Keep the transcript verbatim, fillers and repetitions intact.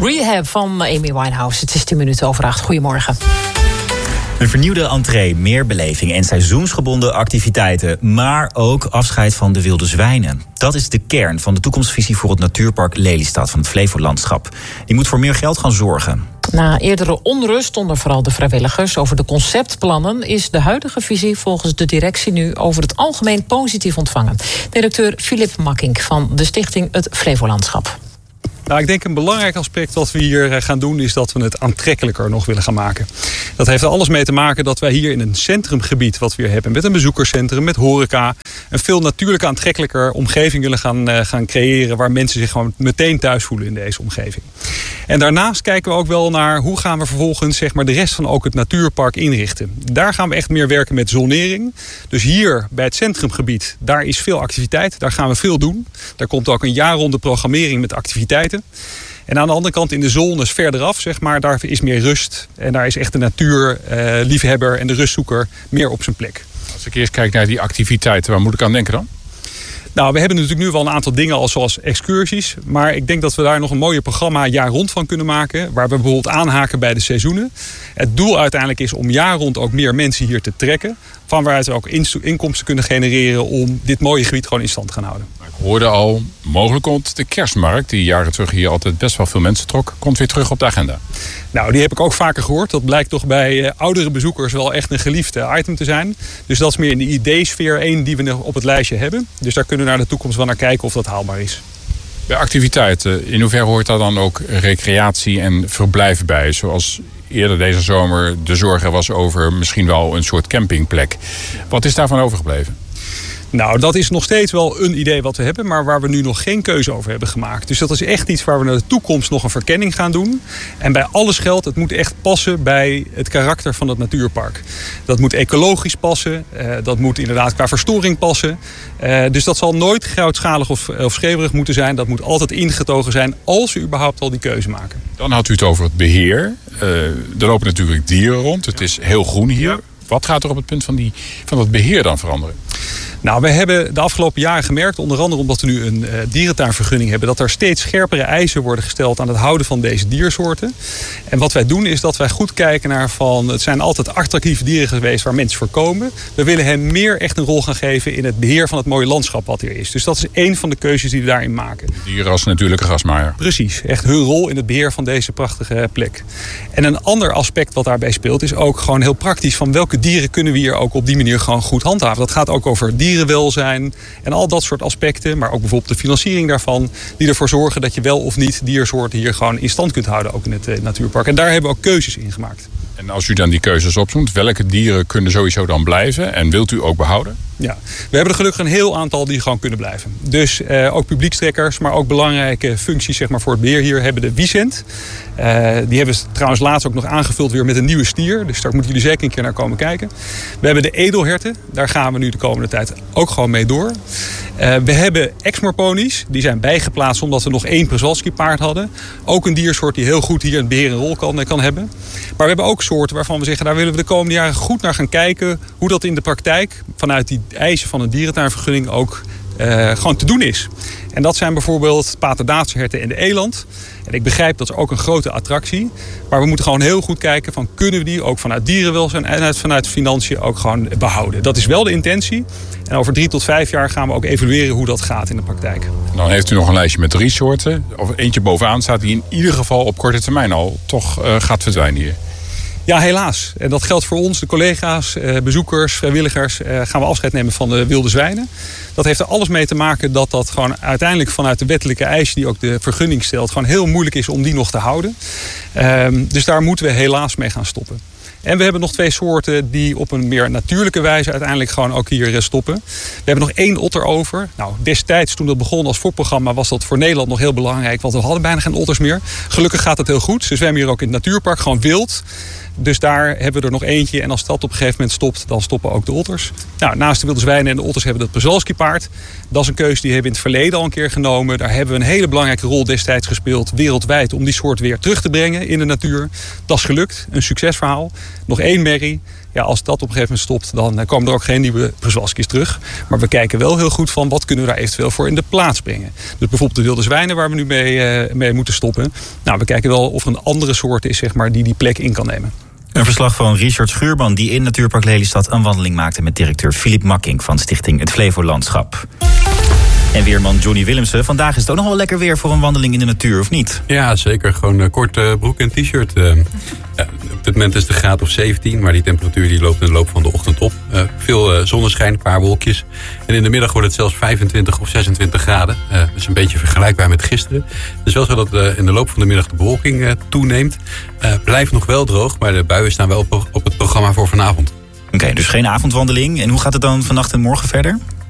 Rehab van Amy Winehouse. Het is tien minuten over acht. Goedemorgen. Een vernieuwde entree, meer beleving en seizoensgebonden activiteiten. Maar ook afscheid van de wilde zwijnen. Dat is de kern van de toekomstvisie voor het natuurpark Lelystad van het Flevolandschap. Die moet voor meer geld gaan zorgen. Na eerdere onrust onder vooral de vrijwilligers over de conceptplannen is de huidige visie volgens de directie nu over het algemeen positief ontvangen. Directeur Filip Makkink van de stichting Het Flevolandschap. Nou, ik denk een belangrijk aspect wat we hier gaan doen is dat we het aantrekkelijker nog willen gaan maken. Dat heeft er alles mee te maken dat wij hier in een centrumgebied wat we hier hebben met een bezoekerscentrum, met horeca, een veel natuurlijker aantrekkelijker omgeving willen gaan, uh, gaan creëren waar mensen zich gewoon meteen thuis voelen in deze omgeving. En daarnaast kijken we ook wel naar hoe gaan we vervolgens zeg maar, de rest van ook het natuurpark inrichten. Daar gaan we echt meer werken met zonering. Dus hier bij het centrumgebied, daar is veel activiteit, daar gaan we veel doen. Daar komt ook een jaarronde programmering met activiteiten. En aan de andere kant in de zones verderaf, zeg maar, daar is meer rust. En daar is echt de natuurliefhebber uh, en de rustzoeker meer op zijn plek. Als ik eerst kijk naar die activiteiten, waar moet ik aan denken dan? Nou, we hebben natuurlijk nu wel een aantal dingen als zoals excursies. Maar ik denk dat we daar nog een mooier programma jaar rond van kunnen maken. Waar we bijvoorbeeld aanhaken bij de seizoenen. Het doel uiteindelijk is om jaar rond ook meer mensen hier te trekken. Van waaruit we ook inkomsten kunnen genereren om dit mooie gebied gewoon in stand te gaan houden. Ik hoorde al, mogelijk komt de kerstmarkt, die jaren terug hier altijd best wel veel mensen trok, komt weer terug op de agenda. Nou, die heb ik ook vaker gehoord. Dat blijkt toch bij uh, oudere bezoekers wel echt een geliefd uh, item te zijn. Dus dat is meer in de ideesfeer één die we op het lijstje hebben. Dus daar kunnen we naar de toekomst wel naar kijken of dat haalbaar is. Bij activiteiten, in hoeverre hoort daar dan ook recreatie en verblijf bij? Zoals eerder deze zomer de zorg er was over misschien wel een soort campingplek. Wat is daarvan overgebleven? Nou, dat is nog steeds wel een idee wat we hebben, maar waar we nu nog geen keuze over hebben gemaakt. Dus dat is echt iets waar we naar de toekomst nog een verkenning gaan doen. En bij alles geldt, het moet echt passen bij het karakter van het natuurpark. Dat moet ecologisch passen, uh, dat moet inderdaad qua verstoring passen. Uh, dus dat zal nooit grootschalig of, of scheverig moeten zijn. Dat moet altijd ingetogen zijn als we überhaupt al die keuze maken. Dan had u het over het beheer. Uh, er lopen natuurlijk dieren rond. Het is heel groen hier. Ja. Wat gaat er op het punt van, die, van dat beheer dan veranderen? Nou, we hebben de afgelopen jaren gemerkt, onder andere omdat we nu een uh, dierentuinvergunning hebben, dat er steeds scherpere eisen worden gesteld aan het houden van deze diersoorten. En wat wij doen is dat wij goed kijken naar van, het zijn altijd attractieve dieren geweest waar mensen voor komen. We willen hen meer echt een rol gaan geven in het beheer van het mooie landschap wat er is. Dus dat is één van de keuzes die we daarin maken. Dieren als natuurlijke grasmaaier. Precies, echt hun rol in het beheer van deze prachtige plek. En een ander aspect wat daarbij speelt is ook gewoon heel praktisch van welke dieren kunnen we hier ook op die manier gewoon goed handhaven. Dat gaat ook over dierenwelzijn en al dat soort aspecten, maar ook bijvoorbeeld de financiering daarvan, die ervoor zorgen dat je wel of niet diersoorten hier gewoon in stand kunt houden, ook in het uh, natuurpark. En daar hebben we ook keuzes in gemaakt. En als u dan die keuzes opzoekt, welke dieren kunnen sowieso dan blijven en wilt u ook behouden? Ja, we hebben er gelukkig een heel aantal die gewoon kunnen blijven. Dus uh, ook publiekstrekkers, maar ook belangrijke functies zeg maar, voor het beheer hier hebben de Wiesent. Uh, die hebben we trouwens laatst ook nog aangevuld weer met een nieuwe stier. Dus daar moeten jullie zeker een keer naar komen kijken. We hebben de edelherten. Daar gaan we nu de komende tijd ook gewoon mee door. Uh, we hebben Exmoor-ponies. Die zijn bijgeplaatst omdat we nog één Przewalski paard hadden. Ook een diersoort die heel goed hier in het beheer een rol kan, kan hebben. Maar we hebben ook soorten waarvan we zeggen, daar willen we de komende jaren goed naar gaan kijken hoe dat in de praktijk vanuit die eisen van een dierentuinvergunning ook uh, gewoon te doen is. En dat zijn bijvoorbeeld paterdaatse herten en de eland. En ik begrijp dat is ook een grote attractie. Maar we moeten gewoon heel goed kijken van kunnen we die ook vanuit dierenwelzijn en vanuit financiën ook gewoon behouden. Dat is wel de intentie. En over drie tot vijf jaar gaan we ook evalueren hoe dat gaat in de praktijk. Dan heeft u nog een lijstje met drie soorten. Of eentje bovenaan staat die in ieder geval op korte termijn al toch uh, gaat verdwijnen hier. Ja, helaas. En dat geldt voor ons, de collega's, bezoekers, vrijwilligers. Gaan we afscheid nemen van de wilde zwijnen. Dat heeft er alles mee te maken dat dat gewoon uiteindelijk vanuit de wettelijke eisen die ook de vergunning stelt, gewoon heel moeilijk is om die nog te houden. Um, dus daar moeten we helaas mee gaan stoppen. En we hebben nog twee soorten die op een meer natuurlijke wijze uiteindelijk gewoon ook hier stoppen. We hebben nog één otter over. Nou, destijds toen dat begon als voorprogramma was dat voor Nederland nog heel belangrijk. Want we hadden bijna geen otters meer. Gelukkig gaat het heel goed. Ze zwemmen hier ook in het natuurpark, gewoon wild. Dus daar hebben we er nog eentje. En als dat op een gegeven moment stopt, dan stoppen ook de otters. Nou, naast de wilde zwijnen en de otters hebben we dat Przewalski paard. Dat is een keuze die hebben we in het verleden al een keer genomen. Daar hebben we een hele belangrijke rol destijds gespeeld wereldwijd om die soort weer terug te brengen in de natuur. Dat is gelukt, een succesverhaal. nog één merrie. Ja, als dat op een gegeven moment stopt, dan komen er ook geen nieuwe Przewalski's terug. Maar we kijken wel heel goed van wat kunnen we daar eventueel voor in de plaats brengen. Dus bijvoorbeeld de wilde zwijnen waar we nu mee, uh, mee moeten stoppen. Nou, we kijken wel of er een andere soort is, zeg maar, die die plek in kan nemen. Een verslag van Richard Schuurman, die in Natuurpark Lelystad een wandeling maakte met directeur Filip Makking van Stichting Het Flevolandschap. En weerman Johnny Willemsen. Vandaag is het ook nog wel lekker weer voor een wandeling in de natuur, of niet? Ja, zeker. Gewoon een korte broek en t-shirt. Uh, ja, op dit moment is het een graad of zeventien, maar die temperatuur die loopt in de loop van de ochtend op. Uh, veel uh, zonneschijn, een paar wolkjes. En in de middag wordt het zelfs vijfentwintig of zesentwintig graden. Uh, dus een beetje vergelijkbaar met gisteren. Het is wel zo dat uh, in de loop van de middag de bewolking uh, toeneemt. Uh, blijft nog wel droog, maar de buien staan wel op, op het programma voor vanavond. Oké, okay, dus geen avondwandeling. En hoe gaat het dan vannacht en morgen verder?